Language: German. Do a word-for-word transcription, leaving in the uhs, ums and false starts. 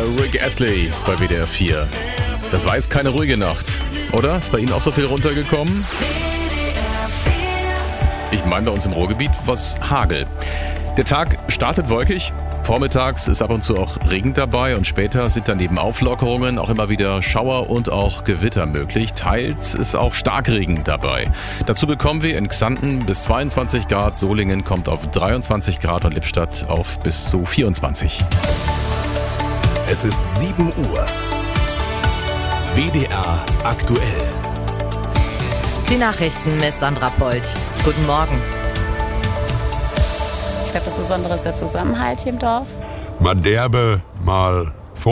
Rick Astley bei W D R vier. Das war jetzt keine ruhige Nacht, oder? Ist bei Ihnen auch so viel runtergekommen? Ich meine, bei uns im Ruhrgebiet was Hagel. Der Tag startet wolkig. Vormittags ist ab und zu auch Regen dabei und später sind dann neben Auflockerungen auch immer wieder Schauer und auch Gewitter möglich. Teils ist auch Starkregen dabei. Dazu bekommen wir in Xanten bis zweiundzwanzig Grad, Solingen kommt auf dreiundzwanzig Grad und Lippstadt auf bis zu vierundzwanzig. Es ist sieben Uhr. W D R aktuell. Die Nachrichten mit Sandra Polt. Guten Morgen. Ich glaube, das Besondere ist der Zusammenhalt hier im Dorf. Mal derbe, mal